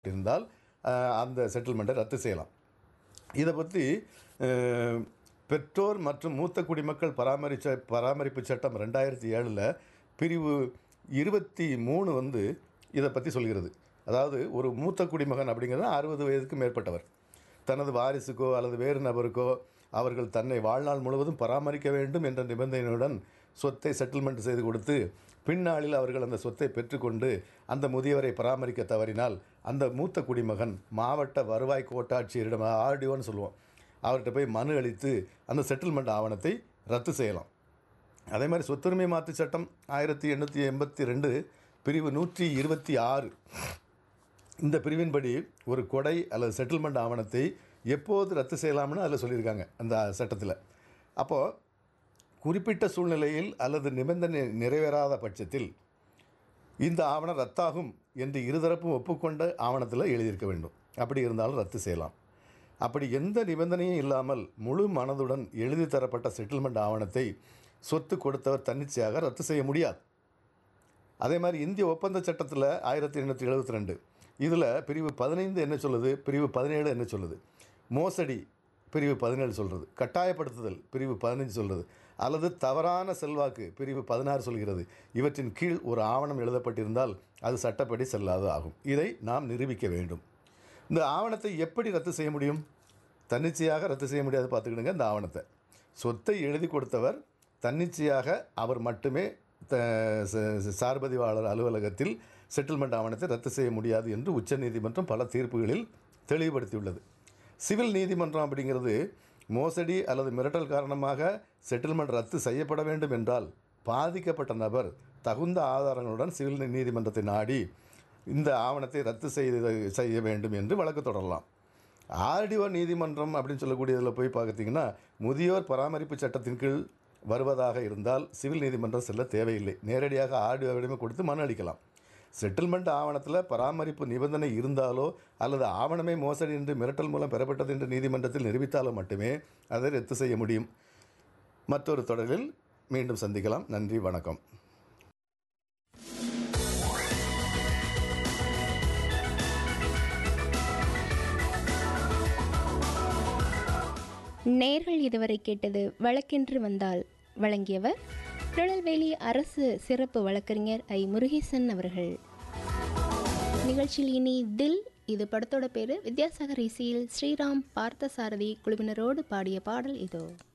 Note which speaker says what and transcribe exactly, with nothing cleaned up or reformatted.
Speaker 1: இருந்தால் அஹ், அந்த செட்டில்மெண்ட்டை ரத்து செய்யலாம். இதை பற்றி அஹ், பெற்றோர் மற்றும் மூத்த குடிமக்கள் பராமரிச்ச பராமரிப்பு சட்டம் ரெண்டாயிரத்தி ஏழில் பிரிவு இருபத்தி மூணு வந்து இதை பற்றி சொல்கிறது. அதாவது ஒரு மூத்த குடிமகன் அப்படிங்கிறது அறுபது வயதுக்கு மேற்பட்டவர் தனது வாரிசுக்கோ அல்லது வேறு நபருக்கோ அவர்கள் தன்னை வாழ்நாள் முழுவதும் பராமரிக்க வேண்டும் என்ற நிபந்தனையுடன் சொத்தை செட்டில்மெண்ட் செய்து கொடுத்து பின்னாளில் அவர்கள் அந்த சொத்தை பெற்றுக்கொண்டு அந்த முதியவரை பராமரிக்க தவறினால் அந்த மூத்த குடிமகன் மாவட்ட வருவாய் கோட்டாட்சியரிடம் ஆர்டிஓன்னு சொல்லுவோம், அவர்கிட்ட போய் மனு அளித்து அந்த செட்டில்மெண்ட் ஆவணத்தை ரத்து செய்யலாம். அதே மாதிரி சொத்துரிமை மாற்று சட்டம் ஆயிரத்தி எண்ணூற்றி எண்பத்தி ரெண்டு பிரிவு நூற்றி இருபத்தி ஆறு இந்த பிரிவின்படி ஒரு கொடை அல்லது செட்டில்மெண்ட் ஆவணத்தை எப்போது ரத்து செய்யலாம்னு அதில் சொல்லியிருக்காங்க அந்த சட்டத்தில். அப்போது குறிப்பிட்ட சூழ்நிலையில் அல்லது நிபந்தனை நிறைவேறாத பட்சத்தில் இந்த ஆவணம் ரத்தாகும் என்று இருதரப்பும் ஒப்புக்கொண்ட ஆவணத்தில் எழுதியிருக்க வேண்டும். அப்படி இருந்தாலும் ரத்து செய்யலாம். அப்படி எந்த நிபந்தனையும் இல்லாமல் முழு மனதுடன் எழுதி தரப்பட்ட செட்டில்மெண்ட் ஆவணத்தை சொத்து கொடுத்தவர் தன்னிச்சையாக ரத்து செய்ய முடியாது. அதே மாதிரி இந்திய ஒப்பந்த சட்டத்தில் ஆயிரத்தி எண்ணூற்றி எழுபத்தி ரெண்டு இதில் பிரிவு பதினைந்து என்ன சொல்லுது, பிரிவு பதினேழு என்ன சொல்லுது, மோசடி பிரிவு பதினேழு சொல்கிறது, கட்டாயப்படுத்துதல் பிரிவு பதினஞ்சு சொல்கிறது, அல்லது தவறான செல்வாக்கு பிரிவு பதினாறு சொல்கிறது. இவற்றின் கீழ் ஒரு ஆவணம் எழுதப்பட்டிருந்தால் அது சட்டப்படி செல்லாது ஆகும். இதை நாம் நிரூபிக்க வேண்டும். இந்த ஆவணத்தை எப்படி ரத்து செய்ய முடியும்? தன்னிச்சையாக ரத்து செய்ய முடியாது. பார்த்துக்கிடுங்க, இந்த ஆவணத்தை சொத்தை எழுதி கொடுத்தவர் தன்னிச்சையாக அவர் மட்டுமே த சார்பதிவாளர் அலுவலகத்தில் செட்டில்மெண்ட் ஆவணத்தை ரத்து செய்ய முடியாது என்று உச்சநீதிமன்றம் பல தீர்ப்புகளில் தெளிவுபடுத்தியுள்ளது. சிவில் நீதிமன்றம் அப்படிங்கிறது மோசடி அல்லது மிரட்டல் காரணமாக செட்டில்மெண்ட் ரத்து செய்யப்பட வேண்டும் என்றால் பாதிக்கப்பட்ட நபர் தகுந்த ஆதாரங்களுடன் சிவில் நீதிமன்றத்தை நாடி இந்த ஆவணத்தை ரத்து செய்து செய்ய வேண்டும் என்று வழக்கு தொடரலாம். ஆர்டிஓ நீதிமன்றம் அப்படின்னு சொல்லக்கூடியதில் போய் பார்த்தீங்கன்னா முதியோர் பராமரிப்பு சட்டத்தின் கீழ் வருவதாக இருந்தால் சிவில் நீதிமன்றம் செல்ல தேவையில்லை. நேரடியாக ஆர்டிஓவிடமே கொடுத்து மனு அளிக்கலாம். செட்டில்மெண்ட் ஆவணத்தில் பராமரிப்பு நிபந்தனை இருந்தாலோ அல்லது ஆவணமே மோசடி என்று மிரட்டல் மூலம் பெறப்பட்டது என்று நீதிமன்றத்தில் நிரூபித்தாலோ மட்டுமே அதை ரத்து செய்ய முடியும். மற்றொரு தொடரில் மீண்டும் சந்திக்கலாம். நன்றி, வணக்கம்.
Speaker 2: நேர்கள் இதுவரை கேட்டது வழக்கென்று வந்தால். வழங்கியவர் திருநெல்வேலி அரசு சிறப்பு வழக்கறிஞர் ஐ முருகேசன் அவர்கள். நிகழ்ச்சியில் இனி தில், இது படத்தோட பேரு. வித்யாசாகர் இசையில் ஸ்ரீராம் பார்த்தசாரதி குழுவினரோடு பாடிய பாடல் இதோ.